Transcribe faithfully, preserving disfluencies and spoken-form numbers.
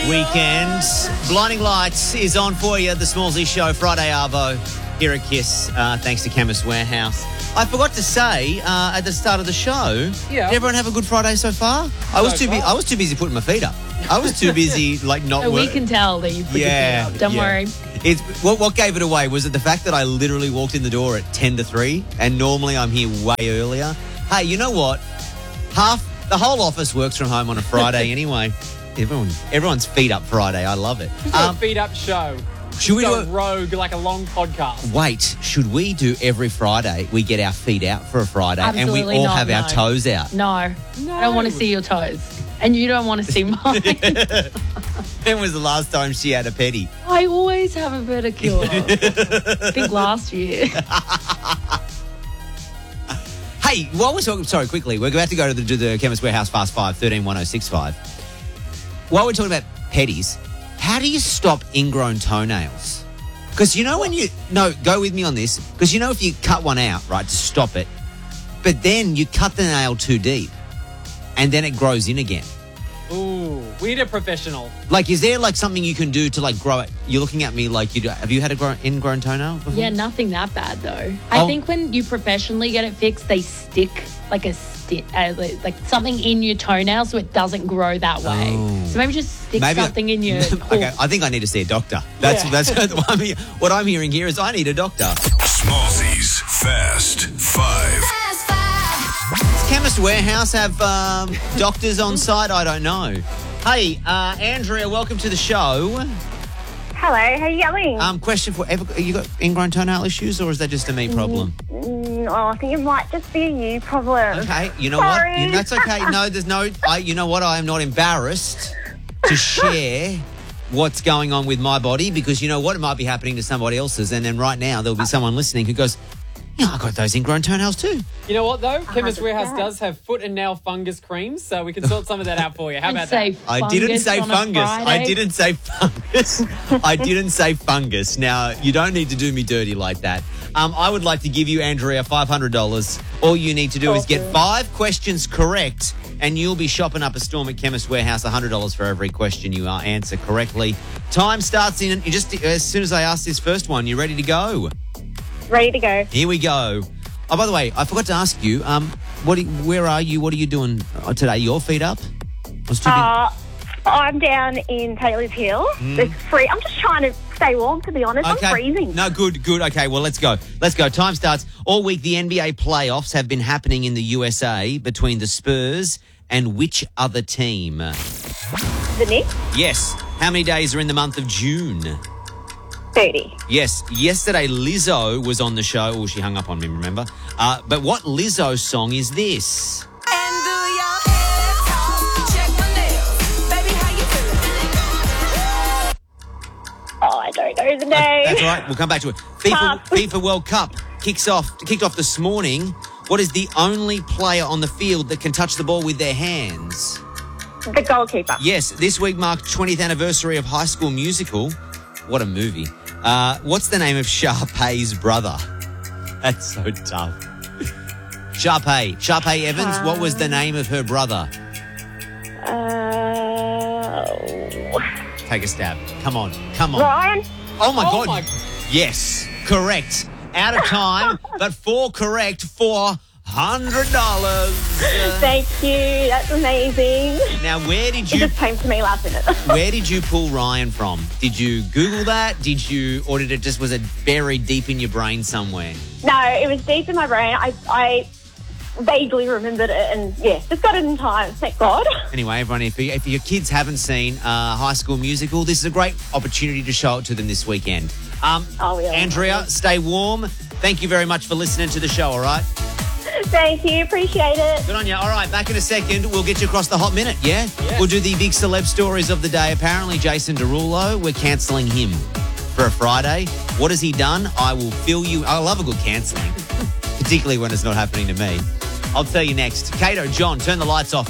weekend. Blinding Lights is on for you, the Smallsy Show, Friday Arvo, here at Kiss, uh, thanks to Chemist Warehouse. I forgot to say uh, at the start of the show, yeah. Did everyone have a good Friday so far? I was so too bu- far. I was too busy putting my feet up. I was too busy, like, not So we work- can tell that you put Yeah, your feet up. Don't yeah. worry. It's what, what gave it away was it the fact that I literally walked in the door at ten to three, and normally I'm here way earlier. Hey, you know what? Half the whole office works from home on a Friday anyway. Everyone, everyone's feet up Friday. I love it. Just do a feet up show. Should we Go do a, rogue like a long podcast? wait? Should we do every Friday? We get our feet out for a Friday, and Absolutely we all not, have our no. toes out. No. No. I don't want to see your toes. And you don't want to see mine. When was the last time she had a pedi? I always have a pedicure. I think last year. Hey, while we're talking, sorry, quickly, we're about to go to the, to the Chemist Warehouse Fast Five, thirteen one oh six five. While we're talking about pedis, how do you stop ingrown toenails? Because you know when you, no, go with me on this, because you know if you cut one out, right, to stop it, but then you cut the nail too deep, and then it grows in again. Ooh, we need a professional. Like, is there like something you can do to like grow it? You're looking at me like you do. Have you had a grown, ingrown toenail before? Yeah, nothing that bad though. I Oh. think when you professionally get it fixed, they stick like a stick, uh, like like something in your toenail so it doesn't grow that way. Oh. So maybe just stick Maybe I- something in your. Okay, I think I need to see a doctor. That's Yeah. that's what I'm, he- what I'm hearing here is I need a doctor. Smallzy's Fast Five. Does Chemist Warehouse have um, doctors on site? I don't know. Hey, uh, Andrea, welcome to the show. Hello, how are you going? Um, question for ever: you got ingrown toenail issues, or is that just a me problem? Mm, oh, I think it might just be a you problem. Okay, you know Sorry. what? You, that's okay. No, there's no. I, you know what? I am not embarrassed to share what's going on with my body because you know what? It might be happening to somebody else's, and then right now there'll be someone listening who goes, "Yeah, I got those ingrown toenails too." You know what, though? Chemist hundred Warehouse percent. does have foot and nail fungus creams, so we can sort some of that out for you. How And about say that? I didn't fungus say on a fungus. I Friday. didn't say fungus. I didn't say fungus. Now, you don't need to do me dirty like that. Um, I would like to give you, Andrea, five hundred dollars. All you need to do is get five questions correct, and you'll be shopping up a storm at Chemist Warehouse, one hundred dollars for every question you uh, answer correctly. Time starts in, you just as soon as I ask this first one, you ready to go? Ready to go. Here we go. Oh, by the way, I forgot to ask you, um, what? do you- where are you? What are you doing uh, today? Your feet up? I was too busy- Uh, I'm down in Taylor's Hill. It's free. I'm just trying to stay warm, to be honest. I'm freezing. No, good, good. Okay, well, let's go. Let's go. Time starts. All week, the N B A playoffs have been happening in the U S A between the Spurs and which other team? The Knicks, Yes. How many days are in the month of June? thirty. Yes. Yesterday, Lizzo was on the show. Oh, she hung up on me, remember? Uh, but what Lizzo song is this? Oh, I don't know the name. That's all right. We'll come back to it. FIFA, Pass. FIFA World Cup kicks off kicked off this morning. What is the only player on the field that can touch the ball with their hands? The goalkeeper. Yes, this week marked twentieth anniversary of High School Musical. What a movie. Uh, what's the name of Sharpay's brother? That's so tough. Sharpay. Sharpay Evans, what was the name of her brother? Uh, Take a stab. Come on. Come on. Ryan. Oh, my Oh God. my- Yes, correct. Out of time, but four correct for one hundred dollars. Thank you. That's amazing. Now, where did It you just came to me last minute. where did you pull Ryan from? Did you Google that? Did you, or did it just was it buried deep in your brain somewhere? No, it was deep in my brain. I, I vaguely remembered it, and yeah, just got it in time. Thank God. Anyway, everyone, if, you, if your kids haven't seen uh, High School Musical, this is a great opportunity to show it to them this weekend. Um, Oh, yeah. Andrea, stay warm. Thank you very much for listening to the show, all right? Thank you. Appreciate it. Good on you. All right, back in a second. We'll get you across the hot minute, yeah? Yeah. We'll do the big celeb stories of the day. Apparently, Jason Derulo, we're cancelling him for a Friday. What has he done? I will fill you. I love a good cancelling, particularly when it's not happening to me. I'll tell you next. Kato, John, turn the lights off.